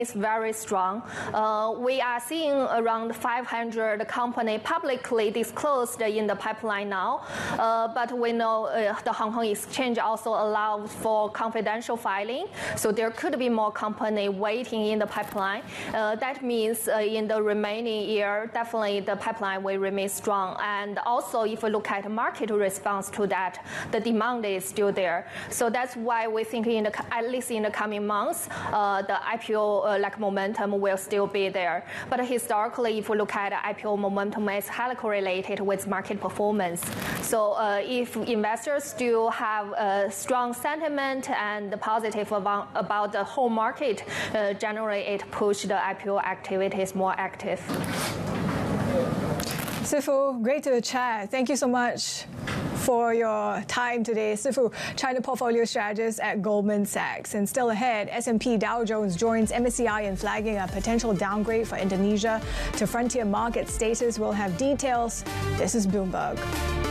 is very strong. We are seeing around 500 companies publicly disclosed in the pipeline now, but we know the Hong Kong Exchange also allows for confidential filing, so there could be more companies waiting in the pipeline. That means in the remaining year, definitely the pipeline will remain strong. And also, if we look at market response to that, the demand is still there. So that's why we think at least in the coming months, the IPO momentum will still be there. But historically, if we look at IPO momentum, it's highly correlated with market performance. So if investors still have a strong sentiment and positive about the whole market, generally it pushes the IPO activities more active. Sifu, great to chat. Thank you so much for your time today. Sifu, China portfolio strategist at Goldman Sachs. And still ahead, S&P Dow Jones joins MSCI in flagging a potential downgrade for Indonesia to frontier market status. We'll have details. This is Bloomberg.